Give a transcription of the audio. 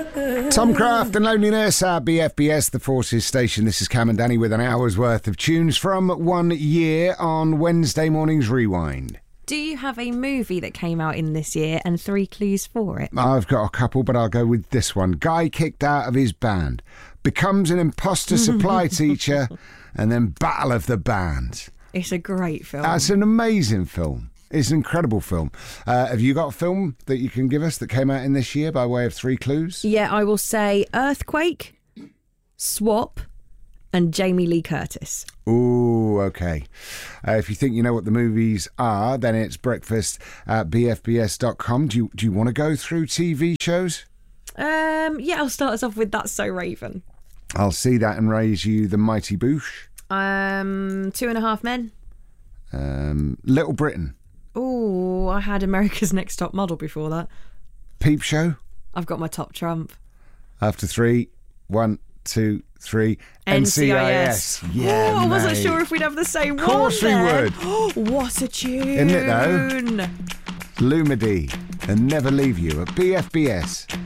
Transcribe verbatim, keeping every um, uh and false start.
Tom Craft and Loneliness at B F B S, the Forces Station. This is Cam and Danny with an hour's worth of tunes from one year on Wednesday morning's Rewind. Do you have a movie that came out in this year and three clues for it? I've got a couple, but I'll go with this one. Guy kicked out of his band, becomes an imposter supply teacher, and then Battle of the Bands. It's a great film. That's an amazing film. It's an incredible film. Uh, have you got a film that you can give us that came out in this year by way of three clues? Yeah, I will say Earthquake, Swap, and Jamie Lee Curtis. Ooh, okay. Uh, if you think you know what the movies are, then it's breakfast at b f b s dot com. Do you, do you want to go through T V shows? Um, yeah, I'll start us off with That's So Raven. I'll see that and raise you The Mighty Boosh. Um, Two and a Half Men. Um, Little Britain. Ooh, I had America's Next Top Model before that. Peep Show. I've got my top trump. After three, one, two, three. N C I S. N C I S. Yeah, oh, I wasn't mate. sure if we'd have the same one. Of course we then. would. What a tune. Isn't it though? Lumidee and Never Leave You at B F B S.